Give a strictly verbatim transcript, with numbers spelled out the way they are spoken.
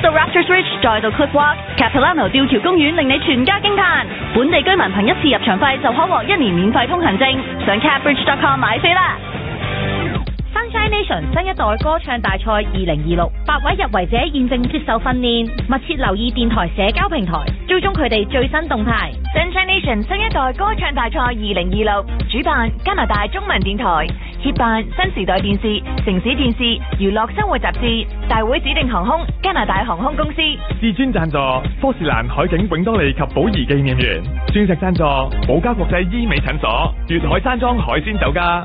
到 Raptors Ridge， 再到 Cliff Walk、Capilano 吊橋公園，令你全家驚嘆。本地居民憑一次入場費就可獲一年免費通行證，上 capbridge dot com 買飛啦。 Sunshine Nation 新一代歌唱大賽二零二六，八位入圍者現正接受訓練，密切留意電台社交平台，追蹤佢哋最新動態。 Sunshine Nation 新一代歌唱大賽二零二六，主辦加拿大中文電台，協辦新時代電視、城市電視、娛樂生活雜誌，大會指定航空加拿大航空公司， 至尊贊助科士蘭海景永多利及寶儀紀念園，鑽石贊助寶嘉國際醫美診所，粵海山莊海鮮酒家。